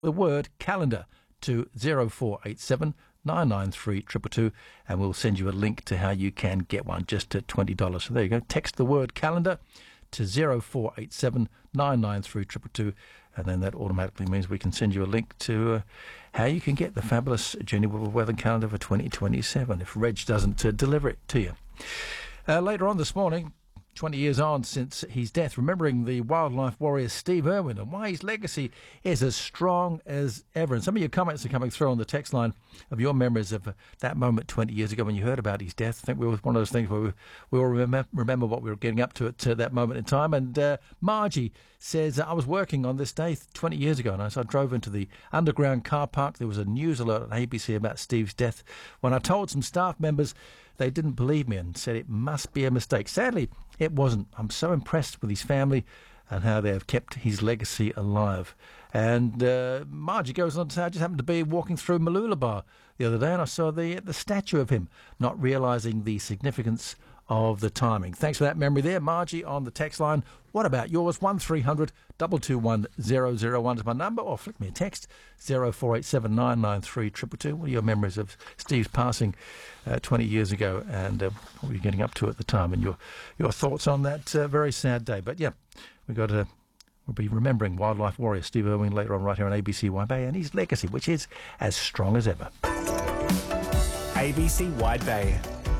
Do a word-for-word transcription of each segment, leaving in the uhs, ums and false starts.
the word calendar to zero four eight seven nine nine three two two two, and we'll send you a link to how you can get one just at twenty dollars. So there you go. Text the word calendar to zero four eight seven nine nine three two two two, and then that automatically means we can send you a link to uh, how you can get the fabulous Jenny Wilbur weather calendar for twenty twenty-seven if Reg doesn't uh, deliver it to you. Uh, later on this morning, twenty years on since his death, remembering the wildlife warrior Steve Irwin and why his legacy is as strong as ever. And some of your comments are coming through on the text line of your memories of uh, that moment twenty years ago when you heard about his death. I think we were one of those things where we, we all remember, remember what we were getting up to at uh, that moment in time. And uh, Margie says, I was working on this day twenty years ago, and as I drove into the underground car park, there was a news alert on A B C about Steve's death. When I told some staff members, they didn't believe me and said it must be a mistake. Sadly, it wasn't. I'm so impressed with his family and how they have kept his legacy alive. And uh, Margie goes on to say, I just happened to be walking through Mooloolaba the other day and I saw the the statue of him, not realising the significance of the timing. Thanks for that memory there, Margie, on the text line. What about yours? one three hundred two two one zero zero one is my number, or flick me a text, zero four eight seven nine nine three two two two. What are your memories of Steve's passing uh, twenty years ago, and uh, what were you getting up to at the time, and your your thoughts on that uh, very sad day? But yeah, we've got to... We'll be remembering wildlife warrior Steve Irwin later on right here on A B C Wide Bay, and his legacy, which is as strong as ever. A B C Wide Bay.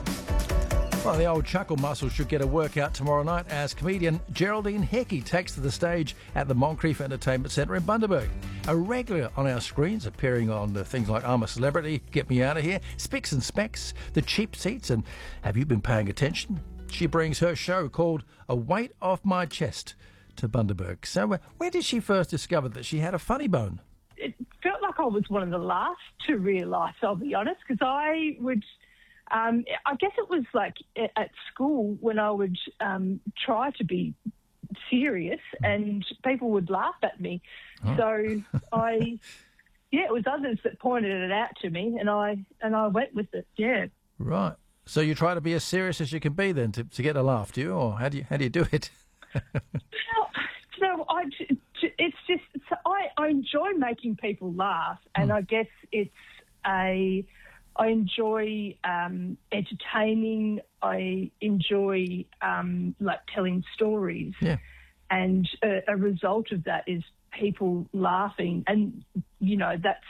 Well, the old chuckle muscle should get a workout tomorrow night as comedian Geraldine Heckey takes to the stage at the Moncrief Entertainment Centre in Bundaberg. A regular on our screens, appearing on uh, things like I'm a Celebrity, Get Me Out of Here, Spicks and Specs, The Cheap Seats, and Have You Been Paying Attention? She brings her show called A Weight Off My Chest to Bundaberg. So uh, where did she first discover that she had a funny bone? It felt like I was one of the last to realise, I'll be honest, because I would... Um, I guess it was like at school when I would um, try to be serious and people would laugh at me. Oh. So I, yeah, it was others that pointed it out to me, and I and I went with it. Yeah. Right. So you try to be as serious as you can be then to, to get a laugh, do you, or how do you how do you do it? well, you know, I it's just so I, I enjoy making people laugh, and mm. I guess it's a. I enjoy um, entertaining. I enjoy um, like telling stories, yeah. and a, a result of that is people laughing, and you know that's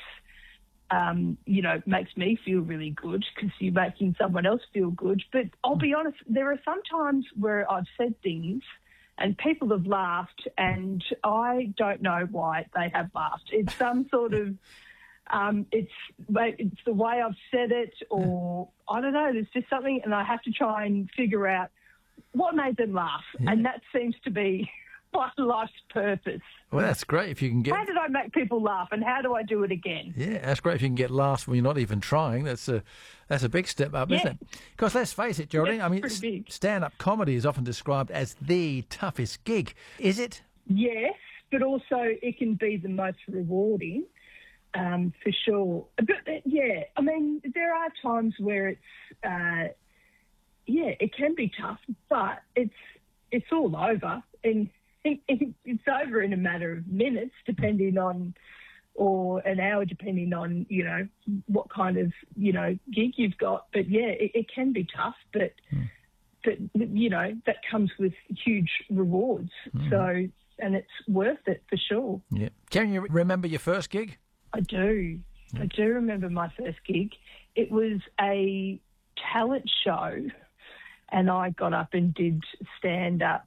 um, you know makes me feel really good because you're making someone else feel good. But I'll be honest, there are some times where I've said things and people have laughed, and I don't know why they have laughed. It's some sort of Um, it's it's the way I've said it, or I don't know. There's just something, and I have to try and figure out what made them laugh, yeah. and that seems to be my life's purpose. Well, that's great if you can get. How did I make people laugh, and how do I do it again? Yeah, that's great if you can get laughs when you're not even trying. That's a that's a big step up, yeah. isn't it? Because let's face it, Geraldine. Yeah, I mean, stand-up comedy is often described as the toughest gig. Is it? Yes, but also it can be the most rewarding. Um, for sure. But, uh, yeah, I mean, there are times where it's, uh, yeah, it can be tough, but it's it's all over. And it, it, it's over in a matter of minutes, depending on, or an hour, depending on, you know, what kind of, you know, gig you've got. But, yeah, it, it can be tough, but, mm. but, you know, that comes with huge rewards. Mm. So, and it's worth it for sure. Yeah. Can you remember your first gig? I do. I do remember my first gig. It was a talent show, and I got up and did stand-up,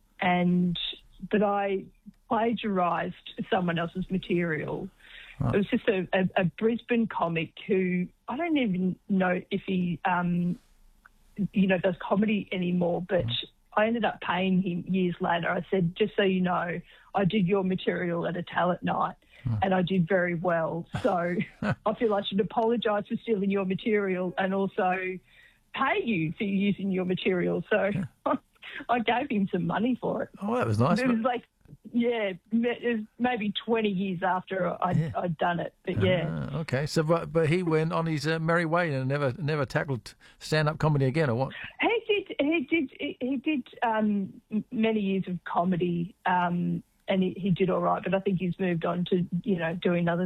and but I plagiarised someone else's material. Oh. It was just a, a, a Brisbane comic who, I don't even know if he, um, you know, does comedy anymore, but oh. I ended up paying him years later. I said, just so you know, I did your material at a talent night. And I did very well. So I feel I should apologise for stealing your material and also pay you for using your material. So yeah. I gave him some money for it. Oh, that was nice. It was like, yeah, it was maybe twenty years after I'd, yeah. I'd done it. But yeah. Uh, okay. So, but, but he went on his uh, merry way and never never tackled stand-up comedy again, or what? He did. He did. He did um, many years of comedy. Um, and he, he did all right. But I think he's moved on to, you know, doing other